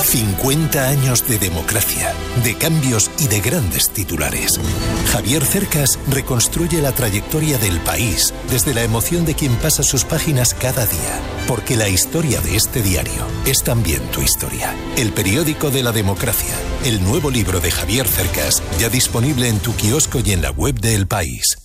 50 años de democracia, de cambios y de grandes titulares. Javier Cercas reconstruye la trayectoria del país desde la emoción de quien pasa sus páginas cada día. Porque la historia de este diario es también tu historia. El periódico de la democracia. El nuevo libro de Javier Cercas, ya disponible en tu kiosco y en la web de El País.